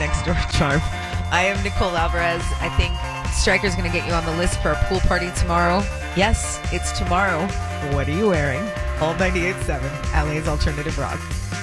next door charm. I am Nicole Alvarez. I think Stryker's going to get you on the list for a pool party tomorrow. Yes, it's tomorrow. What are you wearing? All 98.7, LA's Alternative Rock.